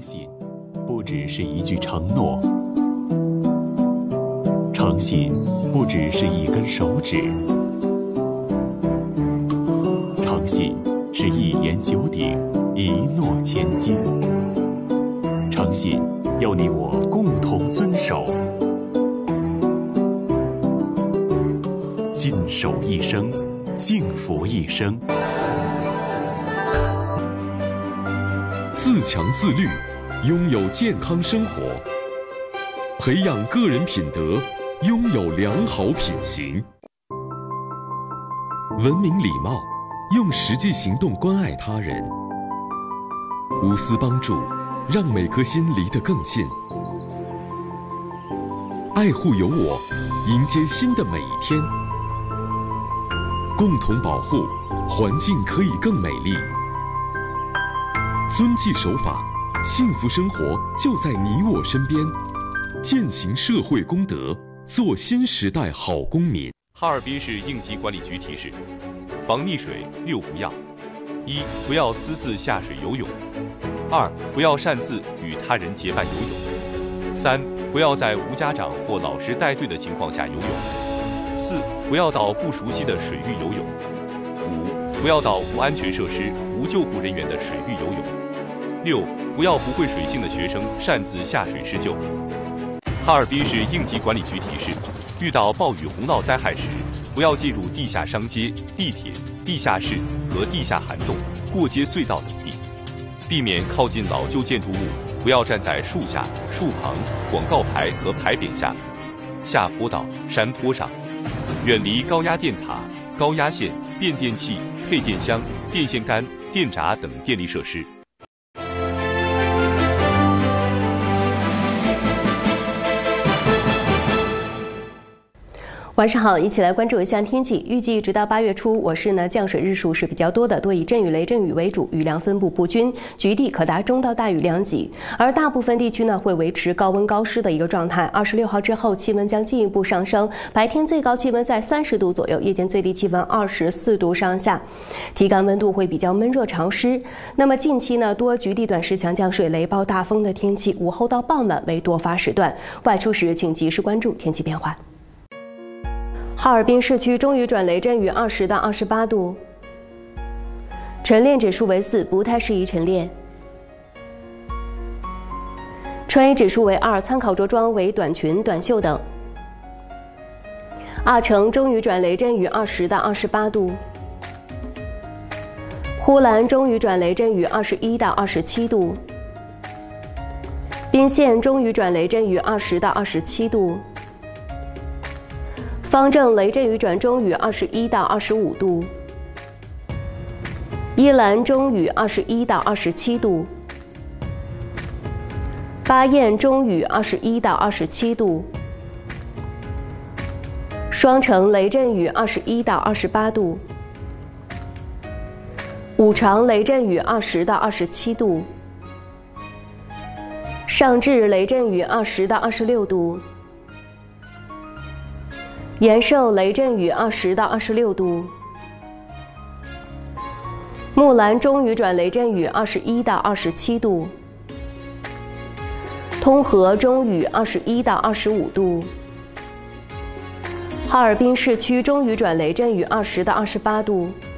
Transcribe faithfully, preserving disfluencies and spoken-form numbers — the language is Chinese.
信不只是一句承诺，诚信不只是一根手指，诚信是一言九鼎，一诺千金。诚信要你我共同遵守，信守一生，幸福一生。 自强自律，拥有健康生活，培养个人品德，拥有良好品行。文明礼貌，用实际行动关爱他人，无私帮助，让每颗心离得更近。爱护有我，迎接新的每一天。共同保护，环境可以更美丽。遵纪守法，幸福生活就在你我身边。践行社会公德，做新时代好公民。 哈尔滨市应急管理局提示：防溺水六不要：一、不要私自下水游泳；二、不要擅自与他人结伴游泳；三、不要在无家长或老师带队的情况下游泳；四、不要到不熟悉的水域游泳；五、不要到无安全设施、无救护人员的水域游泳；六、不要不会水性的学生擅自下水施救。哈尔滨市应急管理局提示：遇到暴雨洪涝灾害时，不要进入地下商街、地铁、地下室和地下涵洞、过街隧道等地，避免靠近老旧建筑物，不要站在树下、树旁、广告牌和牌匾下、下坡道、山坡上，远离高压电塔、高压线、变电器、配电箱、电线杆、电闸等电力设施。 晚上好，一起来关注一下天气。预计直到八月初，我市呢降水日数是比较多的，多以阵雨雷阵雨为主，雨量分布不均，局地可达中到大雨量级。而大部分地区呢会维持高温高湿的一个状态。二十六号之后，气温将进一步上升，白天最高气温在三十度左右，夜间最低气温二十四度上下，体感温度会比较闷热潮湿。那么近期呢多局地短时强降水、雷暴大风的天气，午后到傍晚为多发时段，外出时请及时关注天气变化。哈尔滨市区中雨转雷阵雨二十到二十八度，晨练指数为四，不太适宜晨练。穿衣指数为二，参考着装为短裙、短袖等。阿城中雨转雷阵雨二十到二十八度，呼兰中雨转雷阵雨二十一到二十七度，宾县中雨转雷阵雨二十到二十七度。方正雷阵雨转中雨二十一到二十五度，依兰中雨二十一到二十七度，巴彦中雨二十一到二十七度，双城雷阵雨二十一到二十八度，五常雷阵雨二十到二十七度，上至雷阵雨二十到二十六度。延寿雷阵雨二十到二十六度，木兰中雨转雷阵雨二十一到二十七度，通河中雨二十一到二十五度，哈尔滨市区中雨转雷阵雨二十到二十八度，